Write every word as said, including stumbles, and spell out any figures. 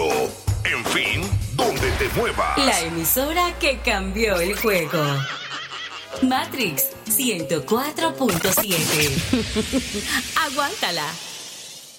seguro. En fin, donde te muevas. La emisora que cambió el juego. Matrix ciento cuatro punto siete. Aguántala.